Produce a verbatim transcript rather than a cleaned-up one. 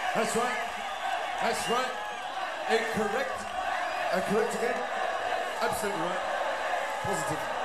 That's right. That's right. Incorrect. Uh, correct again. Absolutely right. Positive.